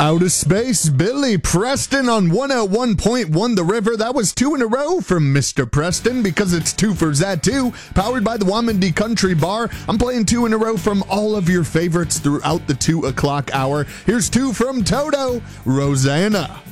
Outer Space, Billy Preston on 101.1 The River. That was 2 in a row from Mr. Preston because it's 2 for Zatu, powered by the Wamandi Country Bar. I'm playing 2 in a row from all of your favorites throughout the 2 o'clock hour. Here's 2 from Toto, Rosanna.